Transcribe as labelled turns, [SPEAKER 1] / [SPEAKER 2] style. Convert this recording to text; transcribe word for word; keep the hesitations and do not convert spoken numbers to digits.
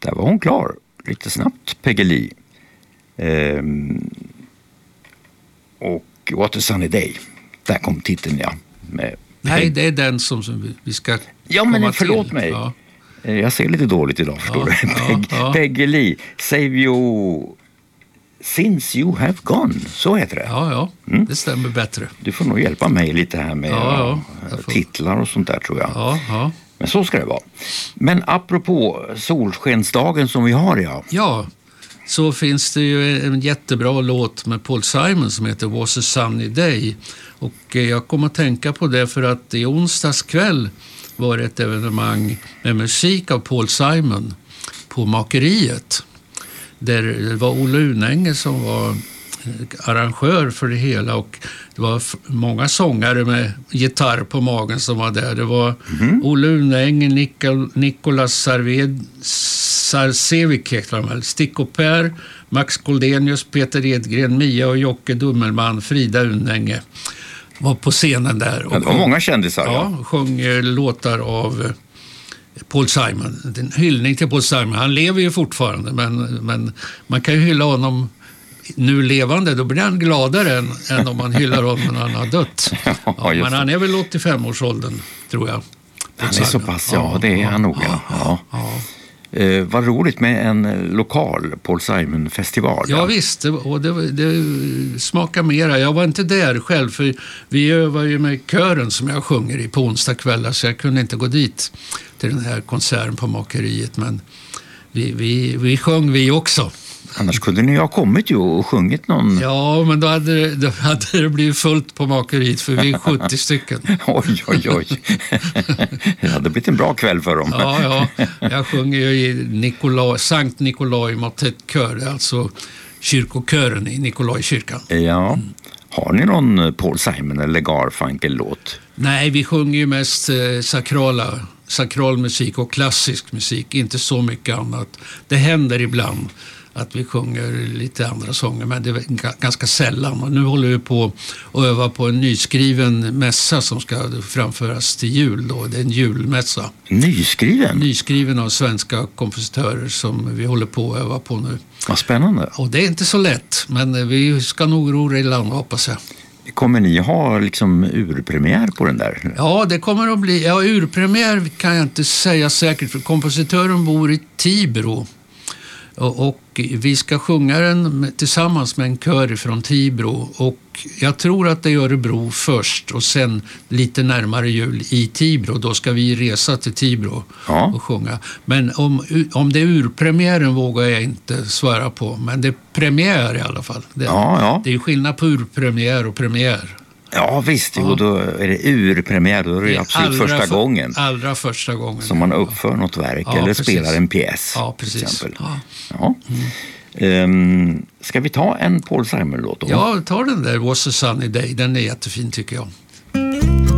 [SPEAKER 1] Där var hon klar. Lite snabbt, Peggy Lee. Ehm, och What a Sunny Day. Där kom titeln, ja. Med
[SPEAKER 2] Nej, det är den som, som vi ska
[SPEAKER 1] Ja, men
[SPEAKER 2] komma
[SPEAKER 1] förlåt
[SPEAKER 2] till.
[SPEAKER 1] mig.
[SPEAKER 2] Ja.
[SPEAKER 1] Jag ser lite dåligt idag, förstår
[SPEAKER 2] Ja,
[SPEAKER 1] du.
[SPEAKER 2] ja,
[SPEAKER 1] Peg,
[SPEAKER 2] ja.
[SPEAKER 1] Peggy Lee. Save you since you have gone. Så heter det.
[SPEAKER 2] Ja, ja.
[SPEAKER 1] Mm.
[SPEAKER 2] Det stämmer bättre.
[SPEAKER 1] Du får nog hjälpa mig lite här med
[SPEAKER 2] Ja, ja.
[SPEAKER 1] ja,
[SPEAKER 2] Jag får-
[SPEAKER 1] titlar och sånt där, tror jag.
[SPEAKER 2] Ja, ja.
[SPEAKER 1] Men så ska det vara. Men apropå solskensdagen som vi har, ja.
[SPEAKER 2] Ja, så finns det ju en jättebra låt med Paul Simon som heter Was a Sunny Day. Och jag kommer att tänka på det för att i onsdags kväll var det ett evenemang med musik av Paul Simon på Makeriet. Där det var Olle Unänge som var arrangör för det hela och det var f- många sångare med gitarr på magen som var där. Det var
[SPEAKER 1] Mhm.
[SPEAKER 2] Olle Unänge, Nikol- Nikolas Sarved, Sarcevic heter han väl, Sticko Per, Max Goldenius, Peter Edgren, Mia och Jocke Dummelman, Frida Unänge var på scenen där.
[SPEAKER 1] Ja, det var många kändisar. Ja.
[SPEAKER 2] Ja, sjöng eh, låtar av eh, Paul Simon. En hyllning till Paul Simon. Han lever ju fortfarande, men, men man kan ju hylla honom nu levande. Då blir han gladare än, än om man hyllar honom när han har dött. Ja,
[SPEAKER 1] just
[SPEAKER 2] men
[SPEAKER 1] det.
[SPEAKER 2] han är väl åttiofem-årsåldern, tror jag.
[SPEAKER 1] Han är så pass, ja, det är han nog. Ja. Ja.
[SPEAKER 2] Ja.
[SPEAKER 1] Eh, vad roligt med en lokal Paul Simon-festival.
[SPEAKER 2] Ja visst, det, och det, det smakar mera. Jag var inte där själv, för vi övar ju med kören som jag sjunger i på onsdag kvällar, så jag kunde inte gå dit till den här konserten på Makeriet, men vi, vi, vi sjöng vi också.
[SPEAKER 1] Annars kunde ni ha kommit ju och sjungit någon...
[SPEAKER 2] Ja, men då hade, det- då hade det blivit fullt på Makeriet, för vi är sjuttio stycken.
[SPEAKER 1] Oj, oj, oj. Det hade blivit en bra kväll för dem.
[SPEAKER 2] Ja, ja. Jag sjunger ju i Nikolaj, Sankt Nikolaj Motet-kör, alltså kyrkokören i Nikolajkyrkan.
[SPEAKER 1] Ja. Har ni någon Paul Simon eller Garfunkel-låt?
[SPEAKER 2] Nej, vi sjunger ju mest eh, sakrala, sakral musik och klassisk musik, inte så mycket annat. Det händer ibland att vi sjunger lite andra sånger, men det är g- ganska sällan. Och nu håller vi på att öva på en nyskriven mässa som ska framföras till jul då. Det är en julmässa.
[SPEAKER 1] Nyskriven?
[SPEAKER 2] Nyskriven av svenska kompositörer som vi håller på att öva på nu.
[SPEAKER 1] Vad spännande.
[SPEAKER 2] Och det är inte så lätt, men vi ska nog ro i land, hoppas jag.
[SPEAKER 1] Kommer ni ha liksom urpremiär på den där?
[SPEAKER 2] Ja, det kommer att bli. Ja, urpremiär kan jag inte säga säkert, för kompositören bor i Tibro. Och, och vi ska sjunga den med, tillsammans med en kör från Tibro. Och jag tror att det är Örebro först och sen lite närmare jul i Tibro. Då ska vi resa till Tibro
[SPEAKER 1] Ja.
[SPEAKER 2] och sjunga. Men om, om det är urpremiären vågar jag inte svara på. Men det är premiär i alla fall. Det,
[SPEAKER 1] Ja, ja.
[SPEAKER 2] det är ju skillnad på urpremiär och premiär.
[SPEAKER 1] Ja, visst. Jo,
[SPEAKER 2] Ja.
[SPEAKER 1] då är det urpremiär. Då är det,
[SPEAKER 2] Det är
[SPEAKER 1] absolut
[SPEAKER 2] allra
[SPEAKER 1] första
[SPEAKER 2] för-
[SPEAKER 1] gången
[SPEAKER 2] Allra första gången.
[SPEAKER 1] som man uppför något verk
[SPEAKER 2] Ja,
[SPEAKER 1] eller
[SPEAKER 2] precis.
[SPEAKER 1] spelar en pjäs.
[SPEAKER 2] Ja,
[SPEAKER 1] till
[SPEAKER 2] precis.
[SPEAKER 1] exempel.
[SPEAKER 2] Ja.
[SPEAKER 1] Ja. Ehm, ska vi ta en Paul Simon-låt då?
[SPEAKER 2] Ja, ta den där Was a Sunny Day. Den är jättefin tycker jag.